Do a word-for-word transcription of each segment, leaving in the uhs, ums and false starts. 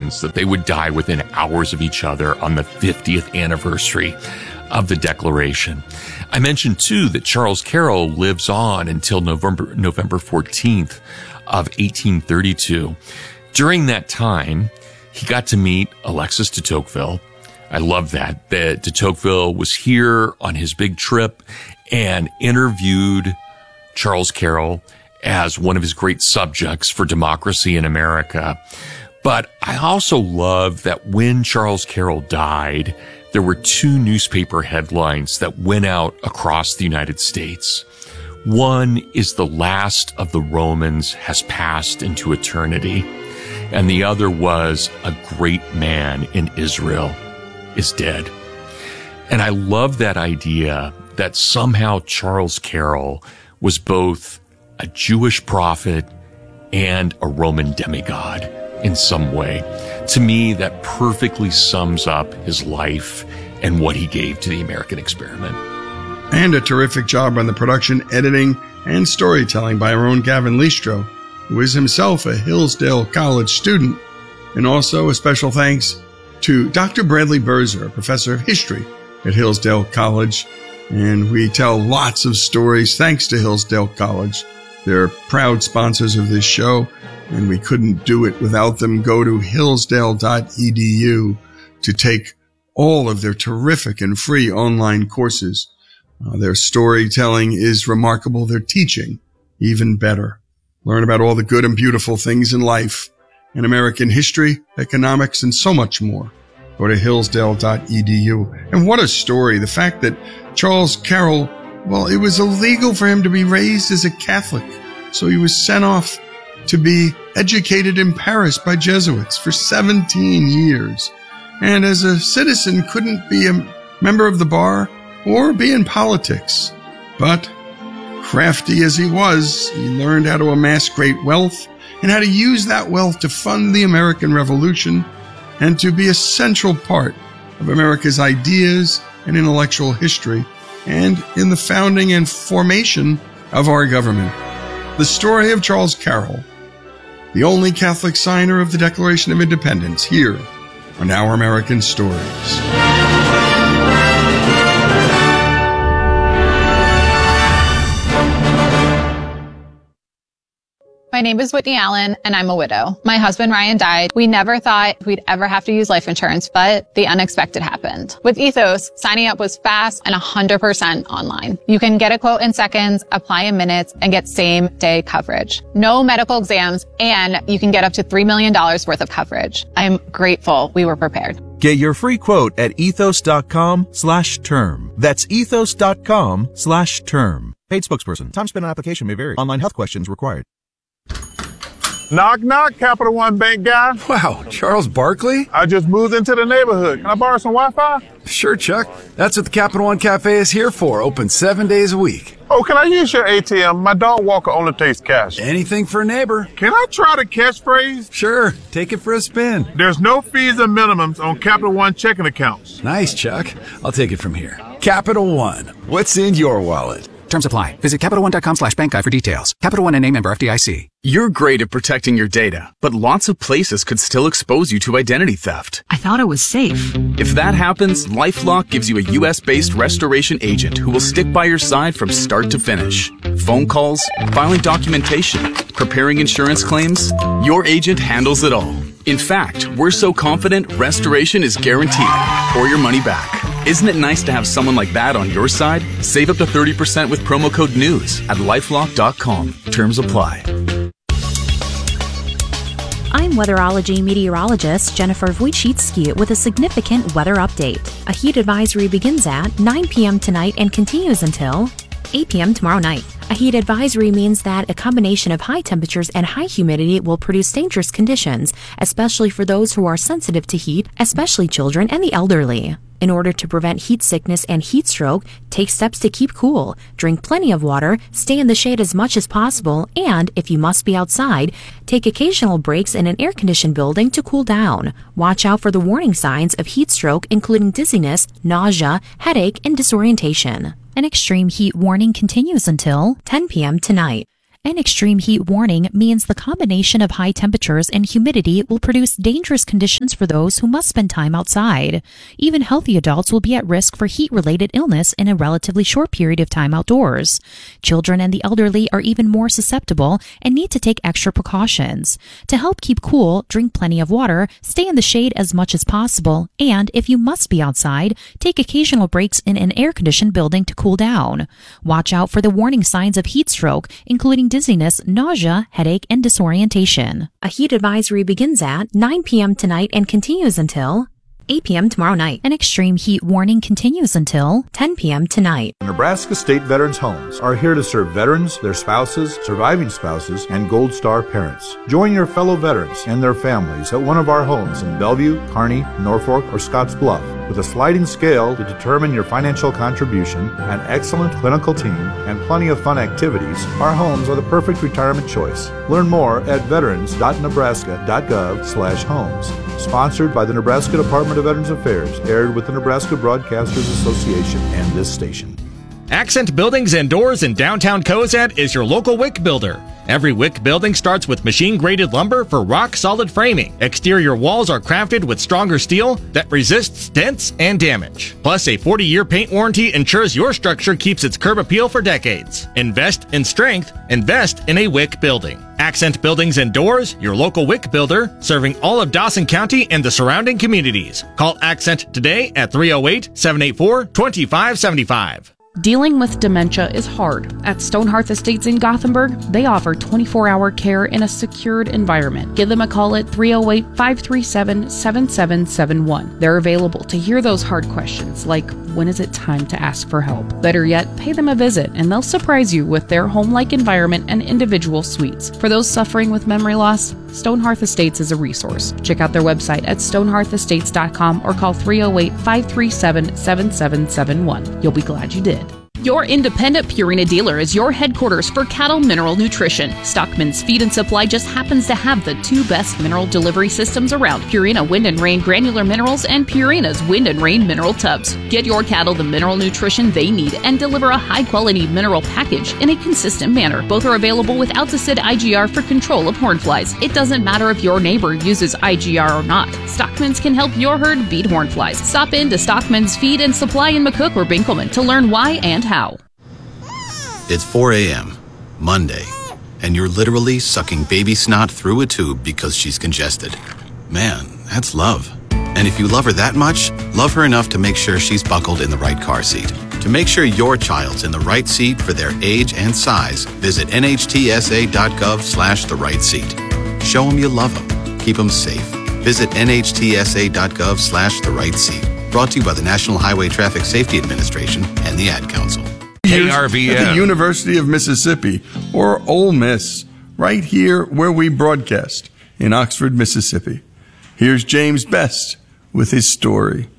cousins, that they would die within hours of each other on the fiftieth anniversary of the Declaration. I mentioned, too, that Charles Carroll lives on until November, November fourteenth of eighteen thirty-two. During that time, he got to meet Alexis de Tocqueville. I love that. That de Tocqueville was here on his big trip and interviewed Charles Carroll as one of his great subjects for democracy in America. But I also love that when Charles Carroll died, there were two newspaper headlines that went out across the United States. One is "The last of the Romans has passed into eternity," and the other was "A great man in Israel is dead." And I love that idea that somehow Charles Carroll was both a Jewish prophet and a Roman demigod in some way. To me, that perfectly sums up his life and what he gave to the American experiment. And a terrific job on the production, editing, and storytelling by our own Gavin Listro, who is himself a Hillsdale College student. And also a special thanks to Doctor Bradley Berzer, a professor of history at Hillsdale College. And we tell lots of stories thanks to Hillsdale College. They're proud sponsors of this show, and we couldn't do it without them. Go to hillsdale dot e d u to take all of their terrific and free online courses. Uh, their storytelling is remarkable. Their teaching, even better. Learn about all the good and beautiful things in life, in American history, economics, and so much more. Go to hillsdale dot e d u. And what a story. The fact that Charles Carroll, well, it was illegal for him to be raised as a Catholic. So he was sent off to be educated in Paris by Jesuits for seventeen years. And as a citizen, couldn't be a member of the bar or be in politics. But crafty as he was, he learned how to amass great wealth and how to use that wealth to fund the American Revolution and to be a central part of America's ideas and intellectual history and in the founding and formation of our government. The story of Charles Carroll, the only Catholic signer of the Declaration of Independence, here on Our American Stories. My name is Whitney Allen, and I'm a widow. My husband, Ryan, died. We never thought we'd ever have to use life insurance, but the unexpected happened. With Ethos, signing up was fast and one hundred percent online. You can get a quote in seconds, apply in minutes, and get same-day coverage. No medical exams, and you can get up to three million dollars worth of coverage. I'm grateful we were prepared. Get your free quote at ethos.com slash term. That's ethos.com slash term. Paid spokesperson. Time spent on application may vary. Online health questions required. Knock, knock, Capital One Bank guy. Wow, Charles Barkley? I just moved into the neighborhood. Can I borrow some Wi-Fi? Sure, Chuck. That's what the Capital One Cafe is here for. Open seven days a week. Oh, can I use your A T M? My dog walker only takes cash. Anything for a neighbor. Can I try the catchphrase? Sure. Take it for a spin. There's no fees and minimums on Capital One checking accounts. Nice, Chuck. I'll take it from here. Capital One. What's in your wallet? Terms apply. Visit CapitalOne.com slash bank guide for details. Capital One and name member F D I C. You're great at protecting your data, but lots of places could still expose you to identity theft. I thought it was safe. If that happens, LifeLock gives you a U S-based restoration agent who will stick by your side from start to finish. Phone calls, filing documentation, preparing insurance claims, your agent handles it all. In fact, we're so confident restoration is guaranteed or your money back. Isn't it nice to have someone like that on your side? Save up to thirty percent with promo code NEWS at lifelock dot com. Terms apply. I'm weatherology meteorologist Jennifer Wojcicki with a significant weather update. A heat advisory begins at nine p.m. tonight and continues until eight p.m. tomorrow night. A heat advisory means that a combination of high temperatures and high humidity will produce dangerous conditions, especially for those who are sensitive to heat, especially children and the elderly. In order to prevent heat sickness and heat stroke, take steps to keep cool, drink plenty of water, stay in the shade as much as possible, and, if you must be outside, take occasional breaks in an air-conditioned building to cool down. Watch out for the warning signs of heat stroke, including dizziness, nausea, headache, and disorientation. An extreme heat warning continues until ten p.m. tonight. An extreme heat warning means the combination of high temperatures and humidity will produce dangerous conditions for those who must spend time outside. Even healthy adults will be at risk for heat-related illness in a relatively short period of time outdoors. Children and the elderly are even more susceptible and need to take extra precautions. To help keep cool, drink plenty of water, stay in the shade as much as possible, and if you must be outside, take occasional breaks in an air-conditioned building to cool down. Watch out for the warning signs of heat stroke, including dizziness, nausea, headache, and disorientation. A heat advisory begins at nine p.m. tonight and continues until eight p.m. tomorrow night. An extreme heat warning continues until ten p.m. tonight. Nebraska State Veterans Homes are here to serve veterans, their spouses, surviving spouses, and Gold Star parents. Join your fellow veterans and their families at one of our homes in Bellevue, Kearney, Norfolk, or Scottsbluff. With a sliding scale to determine your financial contribution, an excellent clinical team, and plenty of fun activities, our homes are the perfect retirement choice. Learn more at veterans dot nebraska dot gov slash homes. Sponsored by the Nebraska Department of Veterans Affairs, aired with the Nebraska Broadcasters Association and this station. Accent Buildings and Doors in downtown Cozad is your local wick builder. Every wick building starts with machine-graded lumber for rock-solid framing. Exterior walls are crafted with stronger steel that resists dents and damage. Plus, a forty-year paint warranty ensures your structure keeps its curb appeal for decades. Invest in strength. Invest in a wick building. Accent Buildings and Doors, your local wick builder, serving all of Dawson County and the surrounding communities. Call Accent today at three oh eight, seven eight four, two five seven five. Dealing with dementia is hard. At Stonehearth Estates in Gothenburg, they offer twenty-four hour care in a secured environment. Give them a call at three oh eight, five three seven, seven seven seven one. They're available to hear those hard questions like, when is it time to ask for help? Better yet, pay them a visit and they'll surprise you with their home-like environment and individual suites. For those suffering with memory loss, Stonehearth Estates is a resource. Check out their website at stonehearth estates dot com or call three oh eight, five three seven, seven seven seven one. You'll be glad you did. Your independent Purina dealer is your headquarters for cattle mineral nutrition. Stockman's Feed and Supply just happens to have the two best mineral delivery systems around, Purina Wind and Rain Granular Minerals and Purina's Wind and Rain Mineral Tubs. Get your cattle the mineral nutrition they need and deliver a high-quality mineral package in a consistent manner. Both are available with Alticid I G R for control of hornflies. It doesn't matter if your neighbor uses I G R or not. Stockman's can help your herd beat hornflies. Stop in to Stockman's Feed and Supply in McCook or Binkelman to learn why and how. It's four a.m., Monday, and you're literally sucking baby snot through a tube because she's congested. Man, that's love. And if you love her that much, love her enough to make sure she's buckled in the right car seat. To make sure your child's in the right seat for their age and size, visit N H T S A dot gov slash the right seat. Show them you love them. Keep them safe. Visit N H T S A dot gov slash the right seat. Brought to you by the National Highway Traffic Safety Administration and the Ad Council. K R V N. At the University of Mississippi, or Ole Miss, right here where we broadcast in Oxford, Mississippi. Here's James Best with his story.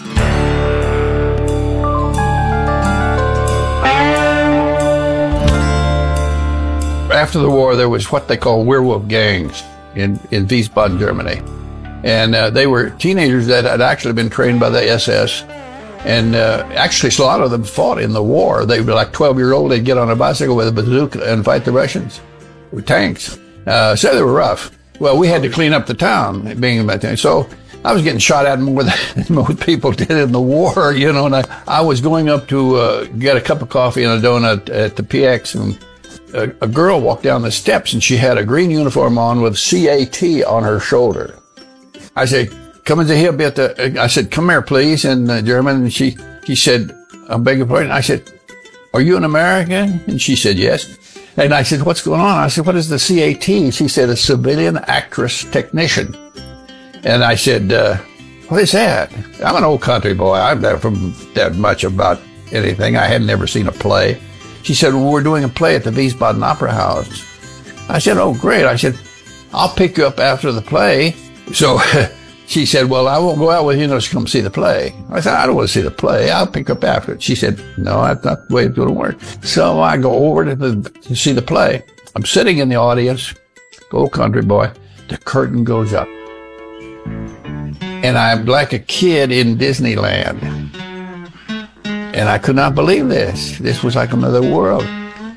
After the war, there was what they call werewolf gangs in, in Wiesbaden, Germany. And uh, they were teenagers that had actually been trained by the S S. And uh, actually, a lot of them fought in the war. They were like twelve-year-old. They'd get on a bicycle with a bazooka and fight the Russians with tanks. Uh, so they were rough. Well, we had to clean up the town, being about that. So I was getting shot at more than most people did in the war, you know. And I, I was going up to uh, get a cup of coffee and a donut at the P X, and a, a girl walked down the steps, and she had a green uniform on with C A T on her shoulder. I said, come in here, bit. I said, come here, please, in uh, German. And she, she said, I beg your pardon. I said, are you an American? And she said, yes. And I said, what's going on? I said, what is the C A T? She said, a civilian actress technician. And I said, uh, what is that? I'm an old country boy. I've never that much about anything. I had never seen a play. She said, well, we're doing a play at the Wiesbaden Opera House. I said, oh, great. I said, I'll pick you up after the play. So she said, well, I won't go out with you to come see the play. I said, I don't want to see the play. I'll pick up after it. She said, no, that's not the way it's going to work. So I go over to, the, to see the play. I'm sitting in the audience, old country boy. The curtain goes up. And I'm like a kid in Disneyland. And I could not believe this. This was like another world.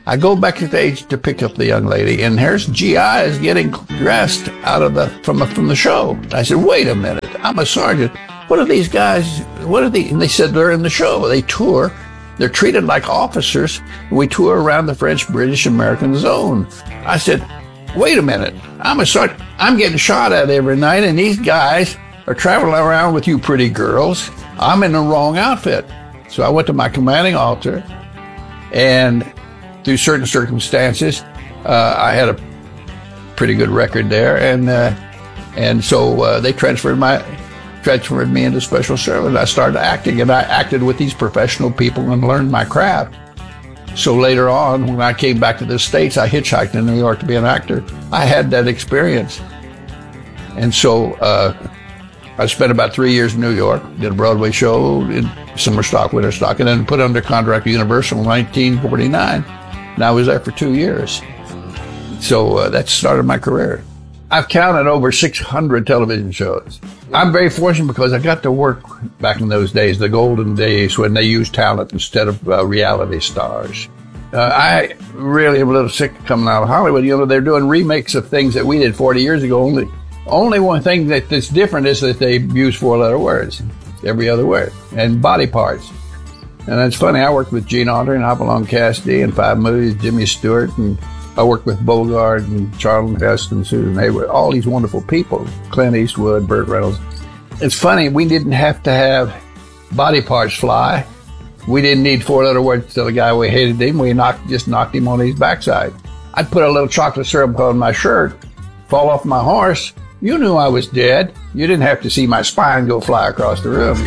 I go back to stage to pick up the young lady, and here's G I is getting dressed out of the from the, from the show. I said, wait a minute, I'm a sergeant. What are these guys? What are they? And they said they're in the show. They tour. They're treated like officers. We tour around the French, British, American zone. I said, wait a minute, I'm a sergeant. I'm getting shot at every night, and these guys are traveling around with you pretty girls. I'm in the wrong outfit. So I went to my commanding officer, and through certain circumstances, uh, I had a pretty good record there, and uh, and so uh, they transferred my transferred me into special service. I started acting, and I acted with these professional people and learned my craft. So later on, when I came back to the States, I hitchhiked in New York to be an actor. I had that experience, and so uh, I spent about three years in New York, did a Broadway show in summer stock, winter stock, and then put under contract with Universal in nineteen forty-nine. And I was there for two years. So uh, that started my career. I've counted over six hundred television shows. I'm very fortunate because I got to work back in those days, the golden days when they used talent instead of uh, reality stars. Uh, I really am a little sick of coming out of Hollywood. You know, they're doing remakes of things that we did forty years ago. Only, only one thing that, that's different is that they use four-letter words, every other word, and body parts. And it's funny, I worked with Gene Autry and Hopalong Cassidy in five movies, Jimmy Stewart, and I worked with Bogart and Charlton Heston, Susan Hayward, all these wonderful people, Clint Eastwood, Burt Reynolds. It's funny, we didn't have to have body parts fly. We didn't need four-letter words to tell the guy we hated him. We knocked, just knocked him on his backside. I'd put a little chocolate syrup on my shirt, fall off my horse. You knew I was dead. You didn't have to see my spine go fly across the room.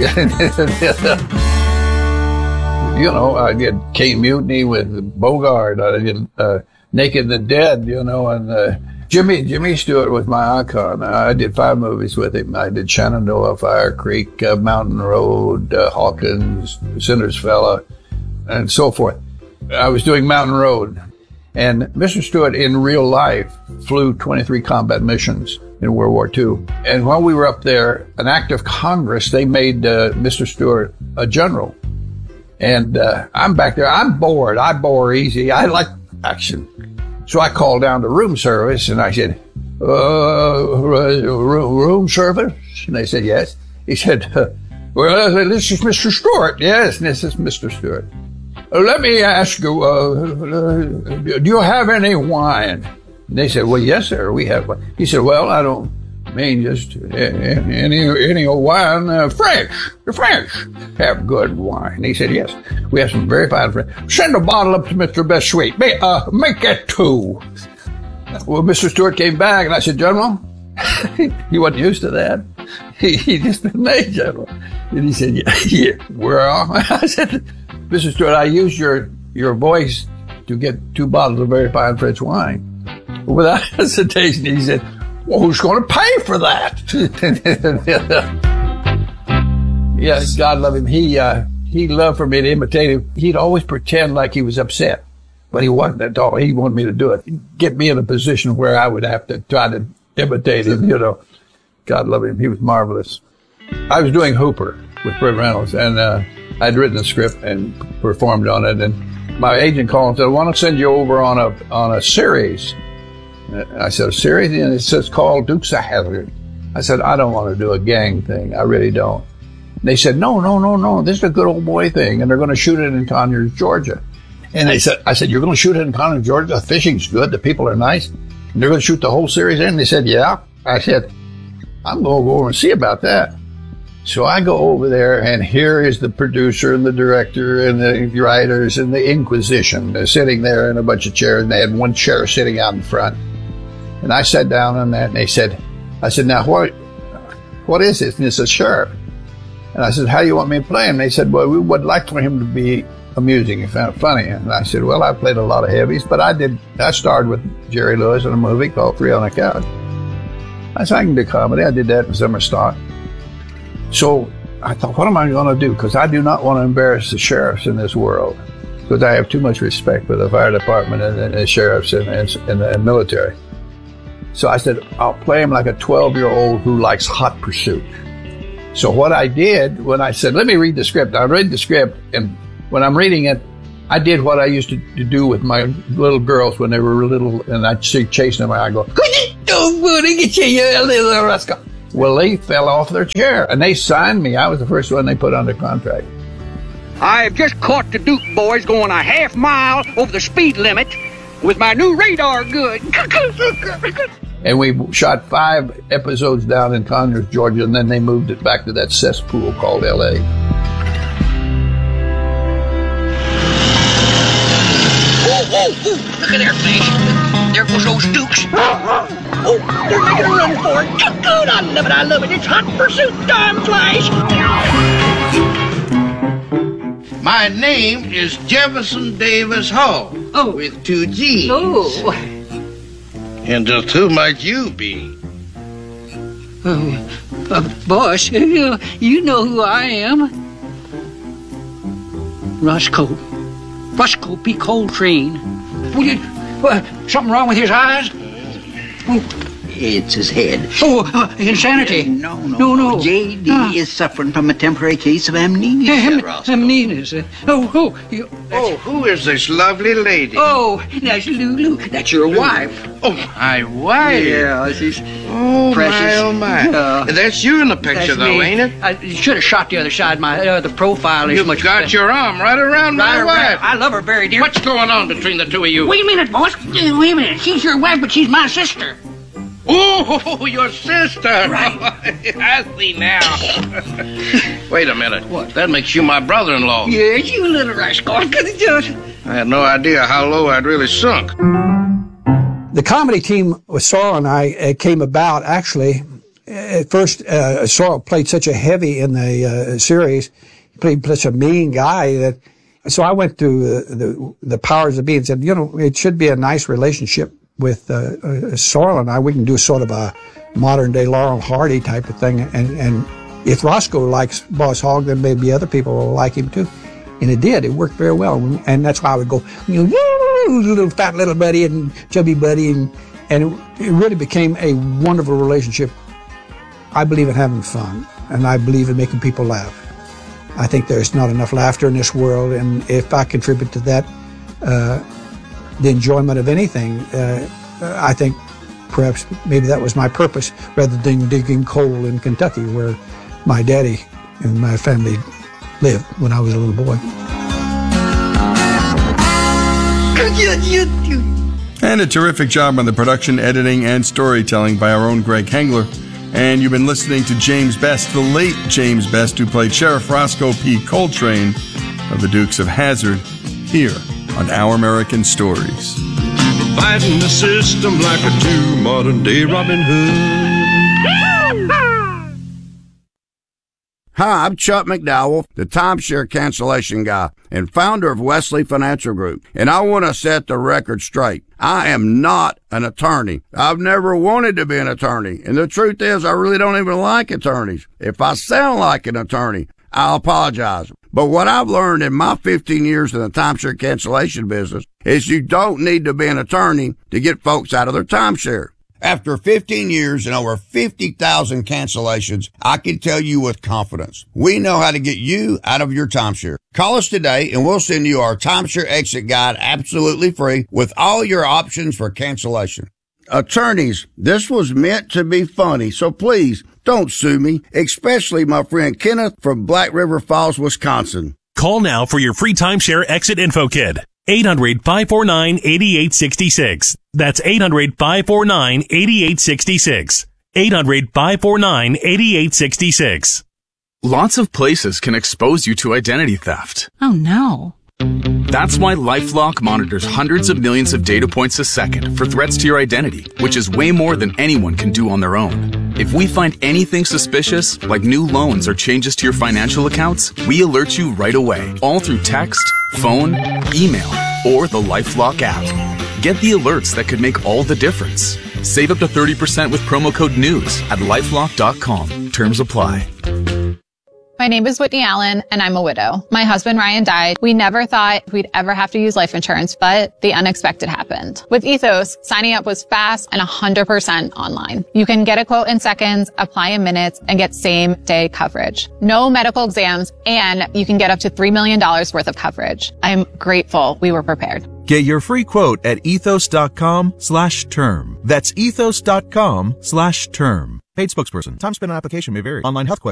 You know, I did Cape Mutiny with Bogart. I did uh, Naked and Dead, you know, and uh, Jimmy Jimmy Stewart was my icon. I did five movies with him. I did Shenandoah, Fire Creek, uh, Mountain Road, uh, Hawkins, Cinder's Fella, and so forth. I was doing Mountain Road. And Mister Stewart, in real life, flew twenty-three combat missions in World War Two. And while we were up there, an act of Congress, they made uh, Mister Stewart a general. And uh, I'm back there. I'm bored. I bore easy. I like action. So I called down to room service, and I said, uh, room service? And they said, yes. He said, uh, well, this is Mister Stewart. Yes, this is Mister Stewart. Uh, let me ask you, uh, uh, do you have any wine? And they said, well, yes, sir, we have wine. He said, well, I don't mean just any any old wine. Uh, French, the French have good wine. And he said, yes, we have some very fine French. Send a bottle up to Mister Bestweet. Make, uh, make it two. Well, Mister Stewart came back, and I said, General, he wasn't used to that. He, he just been made General. And he said, yeah, yeah, well, I said, Mister Stewart, I used your, your voice to get two bottles of very fine French wine. Without hesitation, he said, well, who's going to pay for that? Yes, God love him. He, uh, he loved for me to imitate him. He'd always pretend like he was upset, but he wasn't at all. He wanted me to do it. Get me in a position where I would have to try to imitate him, you know. God love him. He was marvelous. I was doing Hooper with Burt Reynolds, and, uh, I'd written the script and performed on it, and my agent called and said, I want to send you over on a, on a series. I said, a series? And it says called Dukes of Hazzard. I said, I don't want to do a gang thing. I really don't. And they said, no, no, no, no. This is a good old boy thing. And they're going to shoot it in Conyers, Georgia. And they said, I said, you're going to shoot it in Conyers, Georgia? The fishing's good. The people are nice. And they're going to shoot the whole series in? They said, yeah. I said, I'm going to go over and see about that. So I go over there, and here is the producer and the director and the writers and the Inquisition. They're sitting there in a bunch of chairs, and they had one chair sitting out in front. And I sat down on that, and they said, I said, now, what, what is this? And it's a sheriff. And I said, how do you want me to play him? And they said, well, we would like for him to be amusing and found it funny. And I said, well, I played a lot of heavies, but I did, I starred with Jerry Lewis in a movie called Three on a Couch. I said, I can do comedy. I did that in summer stock. So I thought, what am I going to do? Because I do not want to embarrass the sheriffs in this world, because I have too much respect for the fire department and, and the sheriffs and, and, and the military. So I said, I'll play him like a twelve-year-old who likes Hot Pursuit. So what I did when I said, let me read the script, I read the script, and when I'm reading it, I did what I used to, to do with my little girls when they were little, and I'd see chasing them, and I'd go, "Oh, buddy, get you, you little rascal." Well, they fell off their chair, and they signed me. I was the first one they put under contract. I have just caught the Duke boys going a half mile over the speed limit with my new radar good. And we shot five episodes down in Conyers, Georgia, and then they moved it back to that cesspool called L A. Oh, oh, oh, look at their face. There goes those Dukes. Oh, they're making a run for it. Good, I love it, I love it. It's hot pursuit, time flies. My name is Jefferson Davis Hall. Oh. With two G's. Oh. And just who might you be? Oh, uh, boss, you, you know who I am. Roscoe. Roscoe P. Coltrane. Will you, uh, something wrong with his eyes? Oh. It's his head. Oh, uh, insanity. No, no, no. no. J D uh, is suffering from a temporary case of amnesia. Am- amnesia. Oh, oh. You, oh, who is this lovely lady? Oh, that's Lulu. That's your Lulu. wife. Oh, my wife. Yeah, she's oh, precious. my, oh, my. Uh, that's you in the picture, though, me. ain't it? I should have shot the other side. My uh, the profile is You've much got better. your arm right around right my around. wife. I love her very dear. What's going on between the two of you? Wait a minute, boss. Wait a minute. She's your wife, but she's my sister. Oh, your sister. Right. I see now. Wait a minute. What? That makes you my brother-in-law. Yes, you little rascal. I had no idea how low I'd really sunk. The comedy team with Sorrell and I uh, came about, actually, at first, uh, Sorrell played such a heavy in the uh, series. He played such a mean guy that, so I went to uh, the, the powers that be and said, you know, it should be a nice relationship with uh, uh, Sorrell and I. We can do sort of a modern-day Laurel and Hardy type of thing. And, and if Roscoe likes Boss Hogg, then maybe other people will like him too. And it did. It worked very well. And that's why I would go, you know, little fat little buddy and chubby buddy. And, and it, it really became a wonderful relationship. I believe in having fun, and I believe in making people laugh. I think there's not enough laughter in this world, and if I contribute to that, uh, the enjoyment of anything, uh, I think perhaps maybe that was my purpose, rather than digging coal in Kentucky, where my daddy and my family lived when I was a little boy. And a terrific job on the production, editing, and storytelling by our own Greg Hengler. And you've been listening to James Best, the late James Best, who played Sheriff Roscoe P. Coltrane of the Dukes of Hazzard, here on Our American Stories. Fighting the system like a true modern-day Robin Hood. Hi, I'm Chuck McDowell, the timeshare cancellation guy and founder of Wesley Financial Group, and I want to set the record straight. I am not an attorney. I've never wanted to be an attorney, and the truth is I really don't even like attorneys. If I sound like an attorney, I'll apologize. But what I've learned in my fifteen years in the timeshare cancellation business is you don't need to be an attorney to get folks out of their timeshare. After fifteen years and over fifty thousand cancellations, I can tell you with confidence, we know how to get you out of your timeshare. Call us today and we'll send you our timeshare exit guide absolutely free with all your options for cancellation. Attorneys, this was meant to be funny, so please don't sue me, especially my friend Kenneth from Black River Falls, Wisconsin. Call now for your free timeshare exit info kit. eight hundred, five four nine, eight eight six six. That's eight hundred, five four nine, eight eight six six. eight hundred, five four nine, eight eight six six. Lots of places can expose you to identity theft. Oh no. That's why LifeLock monitors hundreds of millions of data points a second for threats to your identity, which is way more than anyone can do on their own. If we find anything suspicious, like new loans or changes to your financial accounts, we alert you right away, all through text, phone, email, or the LifeLock app. Get the alerts that could make all the difference. Save up to thirty percent with promo code NEWS at lifelock dot com. Terms apply. My name is Whitney Allen, and I'm a widow. My husband, Ryan, died. We never thought we'd ever have to use life insurance, but the unexpected happened. With Ethos, signing up was fast and one hundred percent online. You can get a quote in seconds, apply in minutes, and get same-day coverage. No medical exams, and you can get up to three million dollars worth of coverage. I'm grateful we were prepared. Get your free quote at ethos.com slash term. That's ethos.com slash term. Paid spokesperson. Time spent on application may vary. Online health questions.